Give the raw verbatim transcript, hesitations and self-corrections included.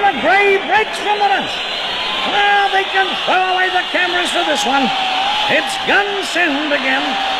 Laura Gray breaks from the bunch. Well, they can throw away the cameras for this one. It's Gun Send again.